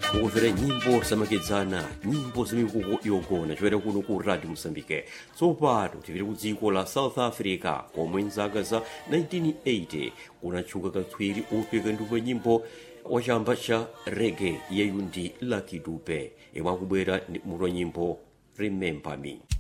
mukumvera nyimbo zamakedzana, nyimbo zamikuku yogona choera kuno ku Radio Mozambique. Tsopano tipite ku dziko la South Africa komwe mzaka za 1980 kunatchuka katswiri opeka ndipo nyimbo wa chamba cha reggae yeyu ndi Lucky Dube yemwe akubwera muto nyimbo Remember Me.